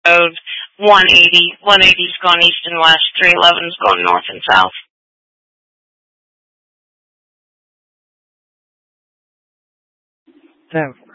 road, 180. 180's going east and west, 311's going north and south. That